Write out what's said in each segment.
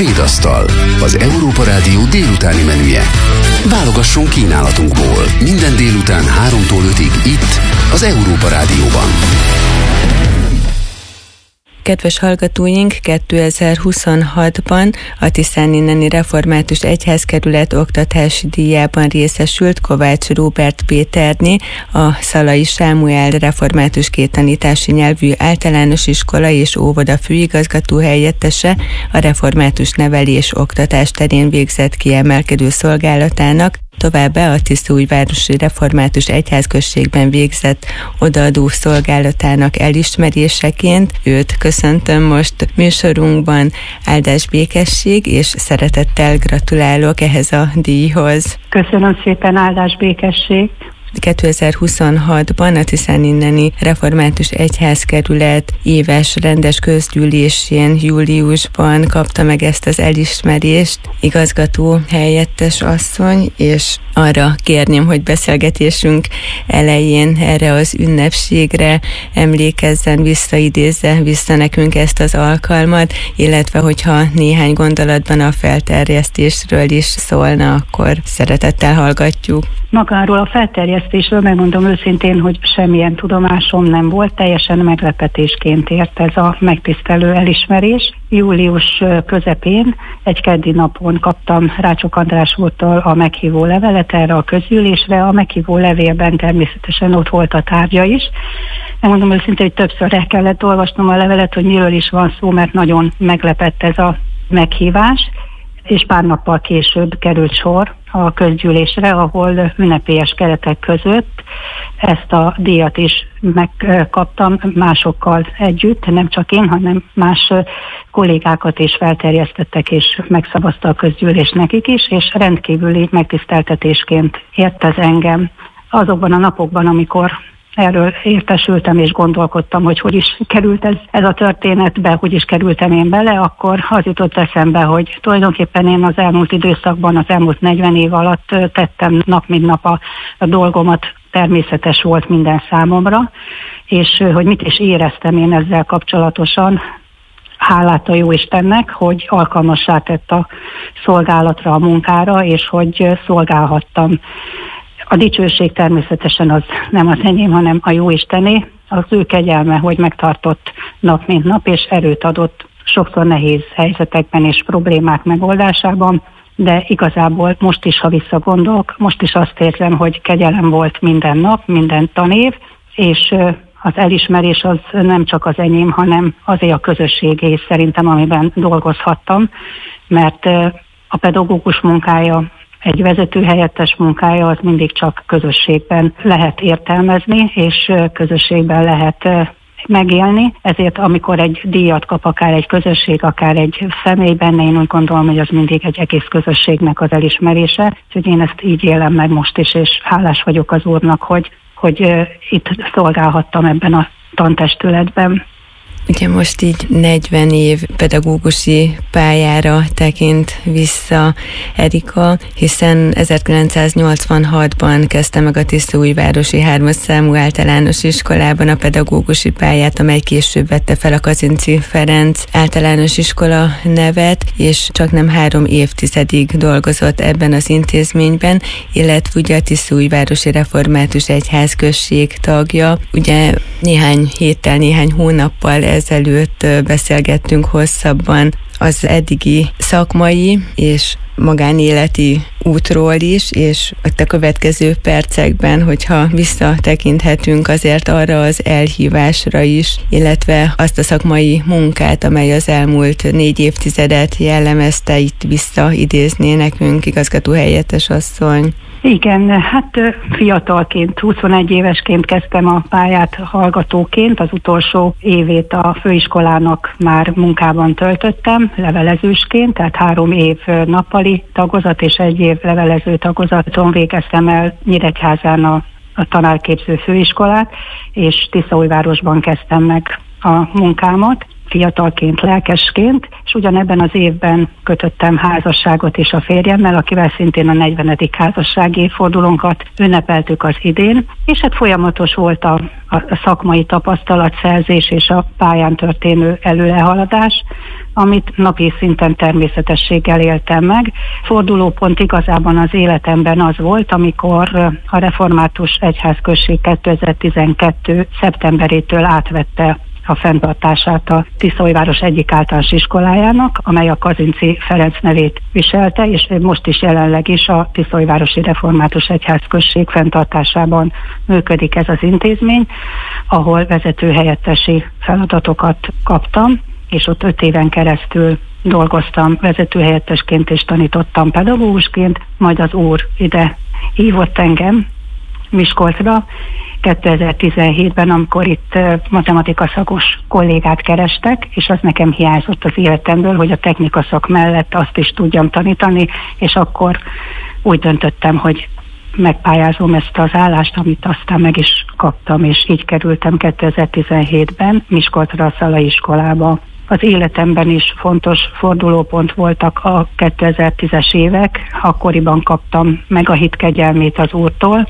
Svédasztal, az Európa Rádió délutáni menüje. Válogasson kínálatunkból minden délután 3-tól 5-ig itt, az Európa Rádióban. Kedves hallgatóink, 2026-ban a Tiszáninneni Református Egyházkerület oktatási díjában részesült Kovács Róbert Péterné, a Szalai Sámuel Református Kéttanítási Nyelvű Általános Iskola és Óvoda főigazgató helyettese, a református nevelés oktatás terén végzett kiemelkedő szolgálatának, továbbá a Tiszaújvárosi Református Egyházközségben végzett odaadó szolgálatának elismeréseként. Őt köszöntöm most műsorunkban. Áldás békesség, és szeretettel gratulálok ehhez a díjhoz. Köszönöm szépen, áldás békesség. 2026-ban a Tiszáninneni Református Egyházkerület éves rendes közgyűlésén júliusban kapta meg ezt az elismerést igazgató helyettes asszony, és arra kérném, hogy beszélgetésünk elején erre az ünnepségre emlékezzen, idézze vissza nekünk ezt az alkalmat, illetve hogyha néhány gondolatban a felterjesztésről is szólna, akkor szeretettel hallgatjuk. Magáról a felterjesztésről megmondom őszintén, hogy semmilyen tudomásom nem volt, teljesen meglepetésként ért ez a megtisztelő elismerés. Július közepén, egy keddi napon kaptam Rácsok András úrtól a meghívó levelet erre a közgyűlésre. A meghívó levélben természetesen ott volt a tárgya is. Megmondom őszintén, hogy többször el kellett olvasnom a levelet, hogy miről is van szó, mert nagyon meglepett ez a meghívás, és pár nappal később került sor a közgyűlésre, ahol ünnepélyes keretek között ezt a díjat is megkaptam másokkal együtt, nem csak én, hanem más kollégákat is felterjesztettek, és megszavazta a közgyűlés nekik is, és rendkívüli megtiszteltetésként ért ez engem. Azokban a napokban, amikor erről értesültem és gondolkodtam, hogy is került ez a történetbe, hogy is kerültem én bele, akkor az jutott eszembe, hogy tulajdonképpen én az elmúlt időszakban, az elmúlt 40 év alatt tettem nap mint nap a dolgomat, természetes volt minden számomra, és hogy mit is éreztem én ezzel kapcsolatosan. Hálát a Jóistennek, hogy alkalmassá tett a szolgálatra, a munkára, és hogy szolgálhattam. A dicsőség természetesen az nem az enyém, hanem a Jóistené, az ő kegyelme, hogy megtartott nap mint nap, és erőt adott sokszor nehéz helyzetekben és problémák megoldásában, de igazából most is, ha visszagondolok, most is azt érzem, hogy kegyelem volt minden nap, minden tanév, és az elismerés az nem csak az enyém, hanem azért a közösségé szerintem, amiben dolgozhattam, mert a pedagógus munkája, egy vezetőhelyettes munkája az mindig csak közösségben lehet értelmezni, és közösségben lehet megélni. Ezért amikor egy díjat kap akár egy közösség, akár egy személy benne, én úgy gondolom, hogy az mindig egy egész közösségnek az elismerése. Úgyhogy én ezt így élem meg most is, és hálás vagyok az Úrnak, hogy itt szolgálhattam ebben a tantestületben. Ugye most így 40 év pedagógusi pályára tekint vissza Erika, hiszen 1986-ban kezdte meg a Tiszaújvárosi 3. számú általános iskolában a pedagógusi pályát, amely később vette fel a Kazinczy Ferenc általános iskola nevet, és csak nem 3 évtizedig dolgozott ebben az intézményben, illetve ugye a Tiszaújvárosi Református Egyházközség tagja. Ugye néhány héttel, néhány hónappal ezelőtt beszélgettünk hosszabban az eddigi szakmai és magánéleti útról is, és a következő percekben, hogyha visszatekinthetünk azért arra az elhívásra is, illetve azt a szakmai munkát, amely az elmúlt 4 évtizedet jellemezte, itt visszaidézné nekünk igazgató helyettes asszony. Igen, hát fiatalként, 21 évesként kezdtem a pályát hallgatóként, az utolsó évét a főiskolának már munkában töltöttem, levelezősként, tehát 3 év nappali tagozat és 1 év levelező tagozaton végeztem el Nyíregyházán a tanárképző főiskolát, és Tiszaújvárosban kezdtem meg a munkámat, fiatalként, lelkesként, és ugyanebben az évben kötöttem házasságot is a férjemmel, akivel szintén a 40. házassági évfordulónkat ünnepeltük az idén, és hát folyamatos volt a szakmai tapasztalatszerzés és a pályán történő előrehaladás, amit napi szinten természetességgel éltem meg. Fordulópont igazában az életemben az volt, amikor a Református Egyházközség 2012. szeptemberétől átvette a fenntartását a Tiszaújváros egyik általános iskolájának, amely a Kazinczy Ferenc nevét viselte, és most is jelenleg is a Tiszaújvárosi Református Egyházközség fenntartásában működik ez az intézmény, ahol vezetőhelyettesi feladatokat kaptam, és ott 5 éven keresztül dolgoztam vezetőhelyettesként és tanítottam pedagógusként, majd az úr ide hívott engem Miskolcra 2017-ben, amikor itt matematika szakos kollégát kerestek, és az nekem hiányzott az életemből, hogy a technika szak mellett azt is tudjam tanítani, és akkor úgy döntöttem, hogy megpályázom ezt az állást, amit aztán meg is kaptam, és így kerültem 2017-ben Miskolcra a Szalai iskolába. Az életemben is fontos fordulópont voltak a 2010-es évek, akkoriban kaptam meg a hit kegyelmét az Úrtól.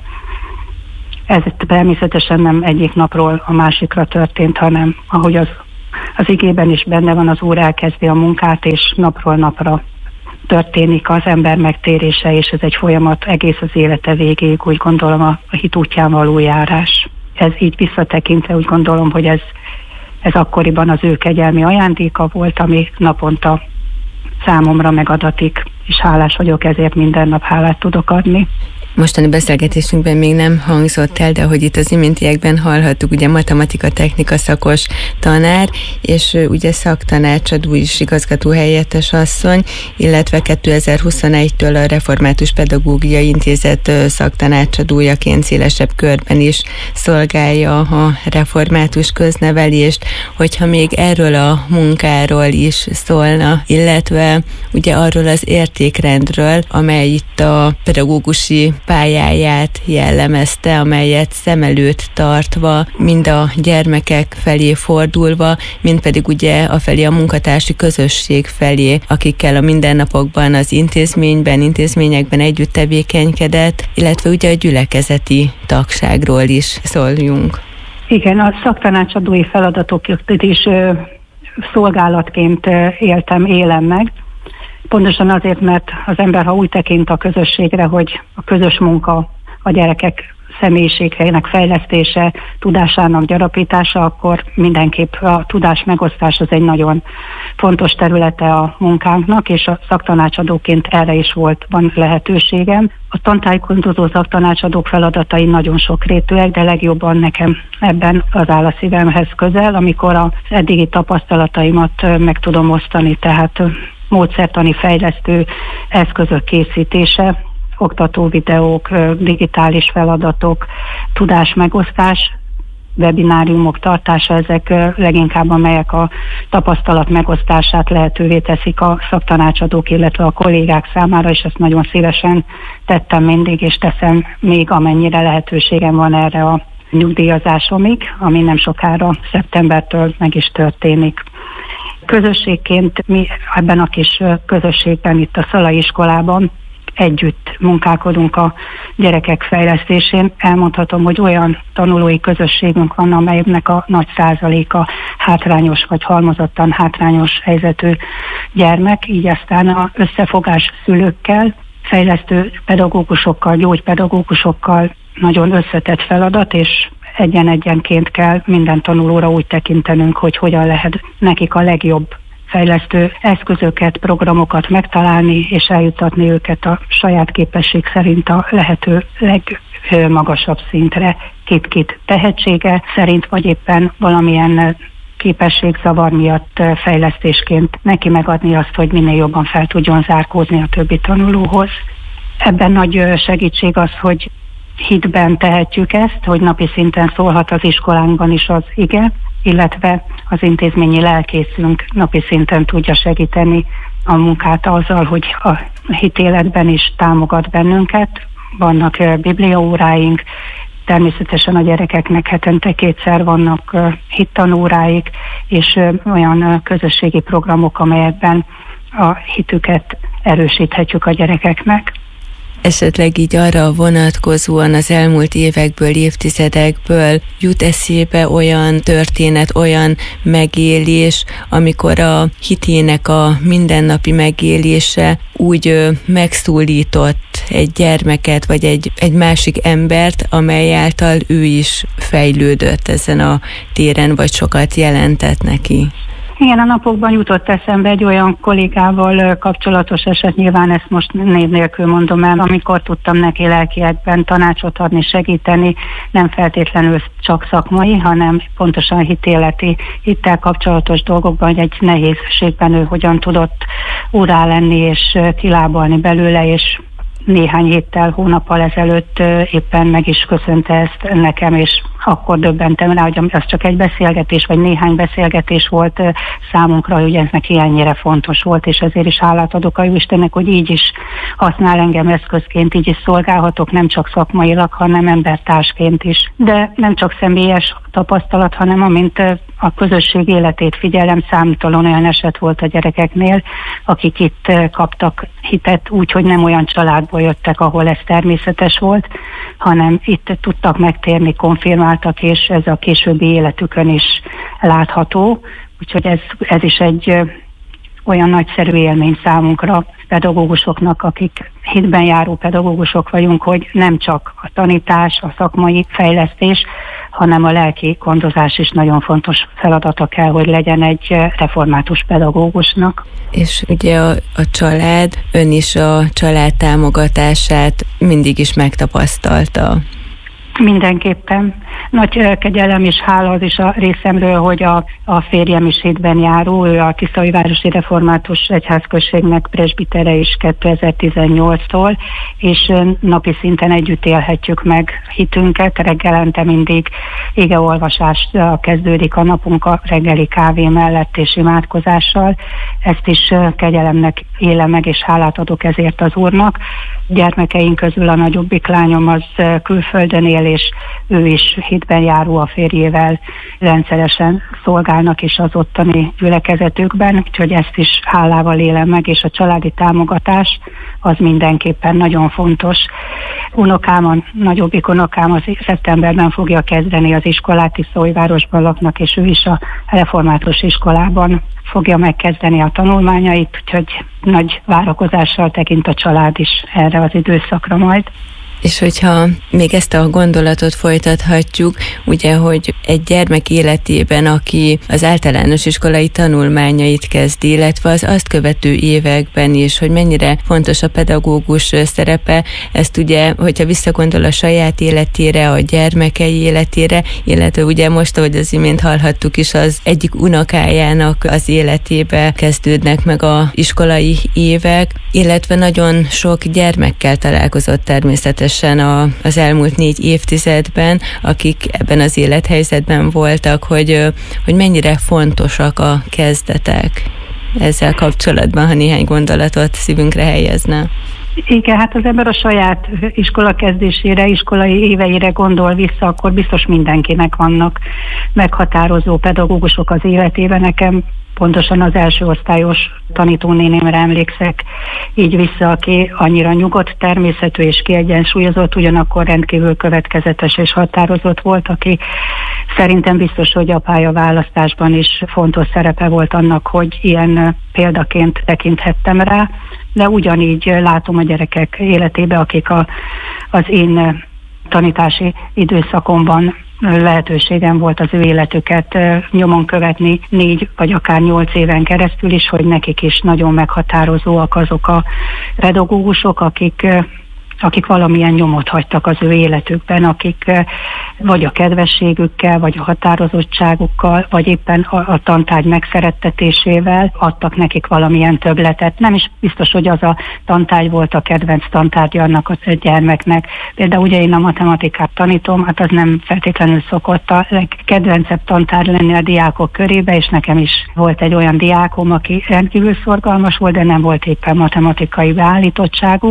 Ez természetesen nem egyik napról a másikra történt, hanem ahogy az igében is benne van, az Úr elkezdi a munkát, és napról napra történik az ember megtérése, és ez egy folyamat egész az élete végéig, úgy gondolom a hit útján való járás. Ez így visszatekintve úgy gondolom, hogy ez akkoriban az ő kegyelmi ajándéka volt, ami naponta számomra megadatik, és hálás vagyok ezért, minden nap hálát tudok adni. Mostani beszélgetésünkben még nem hangzott el, de hogy itt az iméntiekben hallhattuk, ugye matematika-technika szakos tanár, és ugye szaktanácsadó is, igazgatóhelyettes asszony, illetve 2021-től a Református Pedagógiai Intézet szaktanácsadójaként szélesebb körben is szolgálja a református köznevelést, hogyha még erről a munkáról is szólna, illetve ugye arról az értékrendről, amely itt a pedagógusi pályáját jellemezte, amelyet szem előtt tartva, mind a gyermekek felé fordulva, mind pedig ugye afelé a munkatársi közösség felé, akikkel a mindennapokban az intézményekben együtt tevékenykedett, illetve ugye a gyülekezeti tagságról is szóljunk. Igen, a szaktanácsadói feladatokat is szolgálatként élem meg. Pontosan azért, mert az ember, ha úgy tekint a közösségre, hogy a közös munka, a gyerekek személyiségének fejlesztése, tudásának gyarapítása, akkor mindenképp a tudás megosztás az egy nagyon fontos területe a munkánknak, és a szaktanácsadóként erre is van lehetőségem. A tantájékoztató szaktanácsadók feladatai nagyon sokrétűek, de legjobban nekem ebben az áll a szívemhez közel, amikor az eddigi tapasztalataimat meg tudom osztani, tehát módszertani fejlesztő eszközök készítése, oktató videók, digitális feladatok, tudásmegosztás, webináriumok tartása, ezek leginkább amelyek a tapasztalat megosztását lehetővé teszik a szaktanácsadók, illetve a kollégák számára, és ezt nagyon szívesen tettem mindig, és teszem még amennyire lehetőségem van erre a nyugdíjazásomig, ami nem sokára szeptembertől meg is történik. Közösségként mi ebben a kis közösségben, itt a Szalai iskolában együtt munkálkodunk a gyerekek fejlesztésén. Elmondhatom, hogy olyan tanulói közösségünk van, amelynek a nagy százaléka hátrányos vagy halmozottan hátrányos helyzetű gyermek, így aztán az összefogás szülőkkel, fejlesztő pedagógusokkal, gyógypedagógusokkal nagyon összetett feladat, és egyen-egyenként kell minden tanulóra úgy tekintenünk, hogy hogyan lehet nekik a legjobb fejlesztő eszközöket, programokat megtalálni, és eljuttatni őket a saját képesség szerint a lehető legmagasabb szintre, kit-kit tehetsége szerint, vagy éppen valamilyen képességzavar miatt fejlesztésként neki megadni azt, hogy minél jobban fel tudjon zárkózni a többi tanulóhoz. Ebben nagy segítség az, hogy hitben tehetjük ezt, hogy napi szinten szólhat az iskolánkban is az ige, illetve az intézményi lelkészünk napi szinten tudja segíteni a munkát azzal, hogy a hitéletben is támogat bennünket. Vannak bibliaóráink, természetesen a gyerekeknek hetente 2-szer vannak hittanóráik, és olyan közösségi programok, amelyekben a hitüket erősíthetjük a gyerekeknek. Esetleg így arra vonatkozóan az elmúlt évekből, évtizedekből jut eszébe olyan történet, olyan megélés, amikor a hitének a mindennapi megélése úgy megszólított egy gyermeket, vagy egy másik embert, amely által ő is fejlődött ezen a téren, vagy sokat jelentett neki? Igen, a napokban jutott eszembe egy olyan kollégával kapcsolatos eset, nyilván ezt most név nélkül mondom el, amikor tudtam neki lelkiekben tanácsot adni, segíteni, nem feltétlenül csak szakmai, hanem pontosan hitéleti, hittel kapcsolatos dolgokban, hogy egy nehézségben ő hogyan tudott úrrá lenni és kilábalni belőle, és néhány héttel, hónappal ezelőtt éppen meg is köszönte ezt nekem, és akkor döbbentem rá, hogy az csak egy beszélgetés, vagy néhány beszélgetés volt számunkra, hogy ez neki ennyire fontos volt, és ezért is hálát adok a Jóistennek, hogy így is használ engem eszközként, így is szolgálhatok, nem csak szakmailag, hanem embertársként is. De nem csak személyes tapasztalat, hanem amint a közösség életét figyelem, számtalan olyan eset volt a gyerekeknél, akik itt kaptak hitet úgy, hogy nem olyan családból jöttek, ahol ez természetes volt, hanem itt tudtak megtérni, konfirmáltak, és ez a későbbi életükön is látható. Úgyhogy ez is egy olyan nagyszerű élmény számunkra, pedagógusoknak, akik hitben járó pedagógusok vagyunk, hogy nem csak a tanítás, a szakmai fejlesztés, hanem a lelki gondozás is nagyon fontos feladata kell, hogy legyen egy református pedagógusnak. És ugye a család, ön is a család támogatását mindig is megtapasztalta. Mindenképpen. Nagy kegyelem és hála az is a részemről, hogy a férjem is hitben járó, ő a Tiszaújvárosi Református Egyházközségnek presbitere is 2018-tól, és napi szinten együtt élhetjük meg hitünket. Reggelente mindig igeolvasással kezdődik a napunk a reggeli kávé mellett és imádkozással. Ezt is kegyelemnek élem meg, és hálát adok ezért az Úrnak. Gyermekeink közül a nagyobbik lányom az külföldön él, és ő is hitben járó a férjével, rendszeresen szolgálnak is az ottani gyülekezetükben, úgyhogy ezt is hálával élem meg, és a családi támogatás az mindenképpen nagyon fontos. Unokám, nagyobbik unokám az szeptemberben fogja kezdeni az iskolát, Tiszaújvárosban laknak, és ő is a református iskolában fogja megkezdeni a tanulmányait, úgyhogy nagy várakozással tekint a család is erre az időszakra majd. És hogyha még ezt a gondolatot folytathatjuk, ugye, hogy egy gyermek életében, aki az általános iskolai tanulmányait kezdi, illetve az azt követő években is, hogy mennyire fontos a pedagógus szerepe, ezt ugye, hogyha visszagondol a saját életére, a gyermekei életére, illetve ugye most, ahogy az imént hallhattuk is, az egyik unokájának az életébe kezdődnek meg a iskolai évek, illetve nagyon sok gyermekkel találkozott természetesen az elmúlt 4 évtizedben, akik ebben az élethelyzetben voltak, hogy mennyire fontosak a kezdetek. Ezzel kapcsolatban, ha néhány gondolatot szívünkre helyezne. Igen, hát az ember a saját iskola kezdésére, iskolai éveire gondol vissza, akkor biztos mindenkinek vannak meghatározó pedagógusok az életében. Nekem pontosan az első osztályos tanítónénémre emlékszek így vissza, aki annyira nyugodt természetű és kiegyensúlyozott, ugyanakkor rendkívül következetes és határozott volt, aki szerintem biztos, hogy a pályaválasztásban is fontos szerepe volt annak, hogy ilyen példaként tekinthettem rá, de ugyanígy látom a gyerekek életébe, akik az én tanítási időszakomban lehetőségem volt az ő életüket nyomon követni 4 vagy akár 8 éven keresztül is, hogy nekik is nagyon meghatározóak azok a pedagógusok, akik valamilyen nyomot hagytak az ő életükben, akik vagy a kedvességükkel, vagy a határozottságukkal, vagy éppen a tantárgy megszerettetésével adtak nekik valamilyen többletet. Nem is biztos, hogy az a tantárgy volt a kedvenc tantárgya annak a gyermeknek. Például ugye én a matematikát tanítom, hát az nem feltétlenül szokott a legkedvencebb tantárgy lenni a diákok körébe, és nekem is volt egy olyan diákom, aki rendkívül szorgalmas volt, de nem volt éppen matematikai beállítottságú,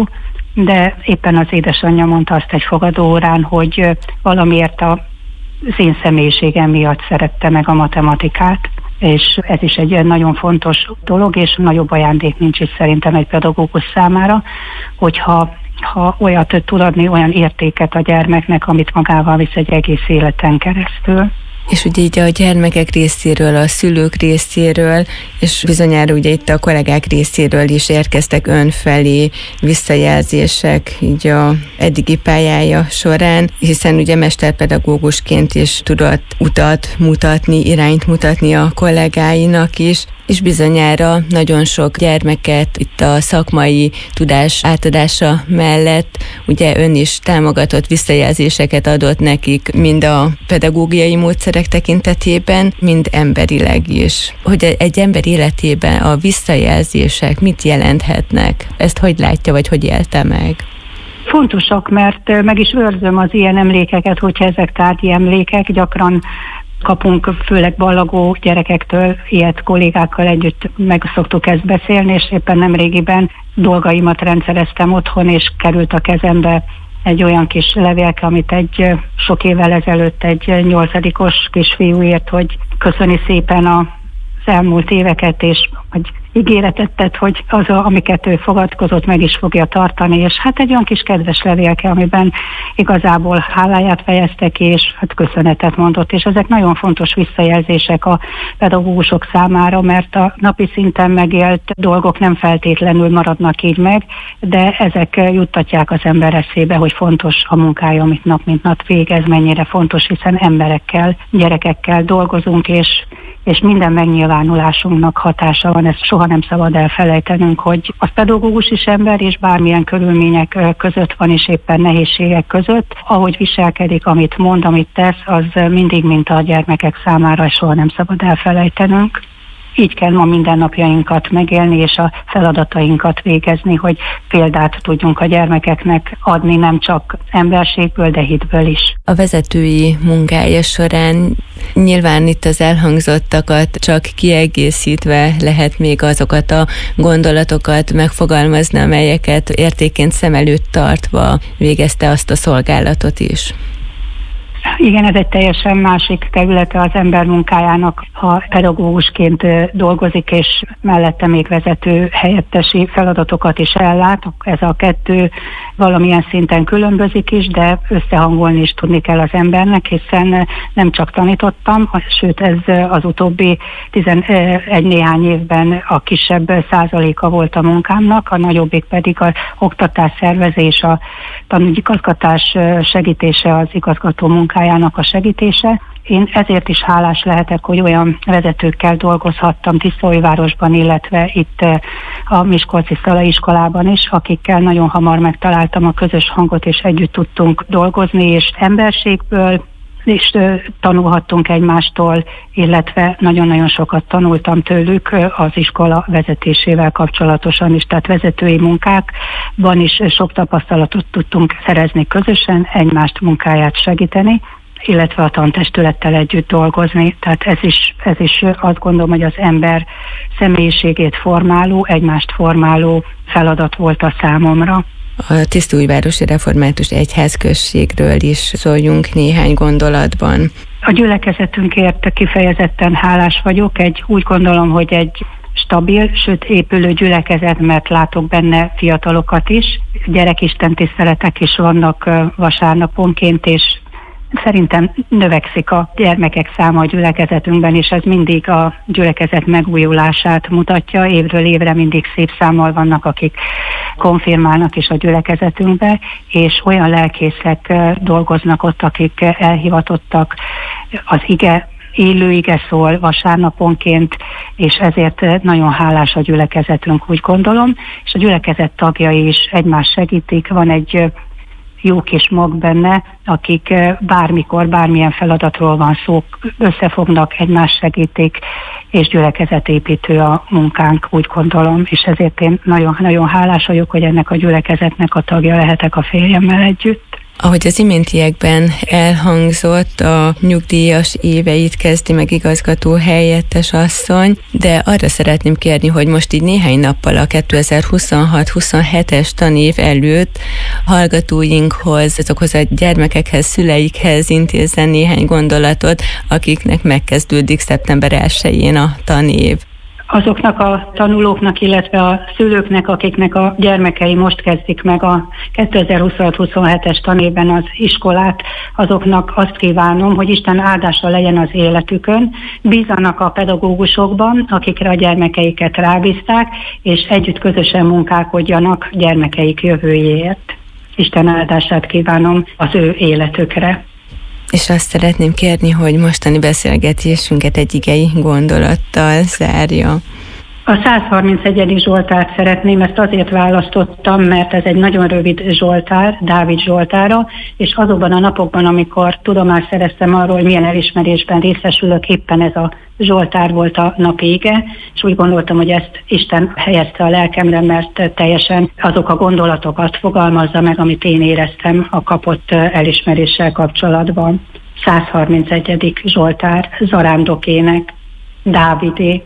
de éppen az édesanyja mondta azt egy fogadóórán, hogy valamiért az én személyiségem miatt szerette meg a matematikát, és ez is egy olyan nagyon fontos dolog, és nagyobb ajándék nincs is szerintem egy pedagógus számára, hogyha olyat tud adni, olyan értéket a gyermeknek, amit magával visz egy egész életen keresztül. És ugye így a gyermekek részéről, a szülők részéről, és bizonyára ugye itt a kollégák részéről is érkeztek ön felé visszajelzések így a eddigi pályája során, hiszen ugye mesterpedagógusként is tudott utat mutatni, irányt mutatni a kollégáinak is, és bizonyára nagyon sok gyermeket itt a szakmai tudás átadása mellett ugye ön is támogatott visszajelzéseket adott nekik, mind a pedagógiai módszerek tekintetében, mind emberileg is. Hogy egy ember életében a visszajelzések mit jelenthetnek? Ezt hogy látja, vagy hogy élte meg? Fontosak, mert meg is őrzöm az ilyen emlékeket, hogyha ezek tárgyi emlékek, gyakran kapunk főleg ballagó gyerekektől, ilyet kollégákkal együtt meg szoktuk ezt beszélni, és éppen nemrégiben dolgaimat rendszereztem otthon, és került a kezembe egy olyan kis levélke, amit egy sok évvel ezelőtt egy 8-os kisfiú írt, hogy köszöni szépen az elmúlt éveket, és hogy ígéretet tett, hogy az, amiket ő fogadkozott, meg is fogja tartani, és hát egy olyan kis kedves levélke, amiben igazából háláját fejezte ki, és hát köszönetet mondott, és ezek nagyon fontos visszajelzések a pedagógusok számára, mert a napi szinten megélt dolgok nem feltétlenül maradnak így meg, de ezek juttatják az ember eszébe, hogy fontos a munkája, amit nap mint nap végez, mennyire fontos, hiszen emberekkel, gyerekekkel dolgozunk, és minden megnyilvánulásunknak hatása van, ezt soha nem szabad elfelejtenünk, hogy a pedagógus is ember, és bármilyen körülmények között van, és éppen nehézségek között, ahogy viselkedik, amit mond, amit tesz, az mindig minta a gyermekek számára, és soha nem szabad elfelejtenünk. Így kell ma mindennapjainkat megélni, és a feladatainkat végezni, hogy példát tudjunk a gyermekeknek adni, nem csak emberségből, de hitből is. A vezetői munkája során nyilván itt az elhangzottakat csak kiegészítve lehet még azokat a gondolatokat megfogalmazni, amelyeket értékként szem előtt tartva végezte azt a szolgálatot is. Igen, ez egy teljesen másik területe az ember munkájának, ha pedagógusként dolgozik, és mellette még vezető helyettesi feladatokat is ellát. Ez a kettő valamilyen szinten különbözik is, de összehangolni is tudni kell az embernek, hiszen nem csak tanítottam, sőt ez az utóbbi 11 néhány évben a kisebb százaléka volt a munkámnak, a nagyobbik pedig az oktatásszervezés, a tanügyigazgatás segítése, az igazgató munkájának a segítése. Én ezért is hálás lehetek, hogy olyan vezetőkkel dolgozhattam Tiszaújvárosban, illetve itt a Miskolci Szalai iskolában is, akikkel nagyon hamar megtaláltam a közös hangot, és együtt tudtunk dolgozni, és emberségből és tanulhattunk egymástól, illetve nagyon-nagyon sokat tanultam tőlük az iskola vezetésével kapcsolatosan is, tehát vezetői munkákban is sok tapasztalatot tudtunk szerezni közösen, egymást munkáját segíteni, illetve a tantestülettel együtt dolgozni. Tehát ez is azt gondolom, hogy az ember személyiségét formáló, egymást formáló feladat volt a számomra. A Tisztaújvárosi Református Egyházközségről is szóljunk néhány gondolatban. A gyülekezetünkért kifejezetten hálás vagyok. Úgy gondolom, hogy egy stabil, sőt épülő gyülekezet, mert látok benne fiatalokat is. Gyerekisten tiszteletek is vannak vasárnaponként, és szerintem növekszik a gyermekek száma a gyülekezetünkben, és ez mindig a gyülekezet megújulását mutatja. Évről évre mindig szép számmal vannak, akik konfirmálnak is a gyülekezetünkbe, és olyan lelkészek dolgoznak ott, akik elhivatottak, az élő ige szól vasárnaponként, és ezért nagyon hálás a gyülekezetünk, úgy gondolom, és a gyülekezet tagjai is egymást segítik. Van egy jó kis mag benne, akik bármikor, bármilyen feladatról van szó, összefognak, egymást segítik, és gyülekezetépítő a munkánk, úgy gondolom, és ezért én nagyon-nagyon hálás vagyok, hogy ennek a gyülekezetnek a tagja lehetek a férjemmel együtt. Ahogy az iméntiekben elhangzott, a nyugdíjas éveit kezdi meg igazgató helyettes asszony, de arra szeretném kérni, hogy most így néhány nappal a 2026-27-es tanév előtt hallgatóinkhoz, azokhoz a gyermekekhez, szüleikhez intézzen néhány gondolatot, akiknek megkezdődik szeptember 1-én a tanév. Azoknak a tanulóknak, illetve a szülőknek, akiknek a gyermekei most kezdik meg a 2026-27-es tanévben az iskolát, azoknak azt kívánom, hogy Isten áldása legyen az életükön, bízzanak a pedagógusokban, akikre a gyermekeiket rábízták, és együtt közösen munkálkodjanak gyermekeik jövőjéért. Isten áldását kívánom az ő életükre. És azt szeretném kérni, hogy mostani beszélgetésünket egy igei gondolattal zárja. A 131. Zsoltárt szeretném, ezt azért választottam, mert ez egy nagyon rövid Zsoltár, Dávid Zsoltára, és azokban a napokban, amikor tudomást szereztem arról, hogy milyen elismerésben részesülök, éppen ez a Zsoltár volt a napi ige, és úgy gondoltam, hogy ezt Isten helyezte a lelkemre, mert teljesen azok a gondolatokat fogalmazza meg, amit én éreztem a kapott elismeréssel kapcsolatban. 131. Zsoltár, zarándokének, Dávidé.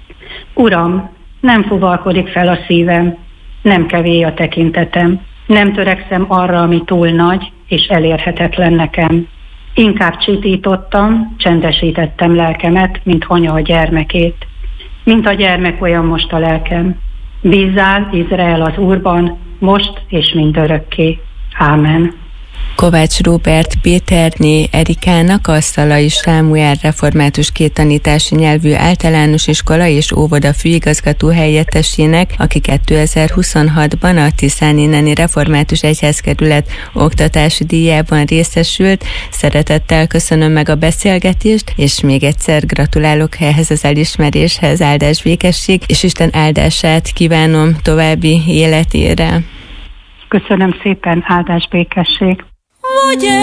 Uram, nem fuvalkodik fel a szívem, nem kevély a tekintetem, nem törekszem arra, ami túl nagy és elérhetetlen nekem. Inkább csitítottam, csendesítettem lelkemet, mint anya a gyermekét. Mint a gyermek, olyan most a lelkem. Bízzál, Izrael, az Úrban, most és mindörökké. Ámen. Kovács Róbert Péterné Erikának, a Szalai Sámuel Református Kéttanítási Nyelvű Általános Iskola és Óvoda főigazgató helyettesének, aki 2026-ban a Tiszáni Neni Református Egyházkerület oktatási díjában részesült. Szeretettel köszönöm meg a beszélgetést, és még egyszer gratulálok ehhez az elismeréshez, áldás, békesség, és Isten áldását kívánom további életére. Köszönöm szépen, áldás, békesség.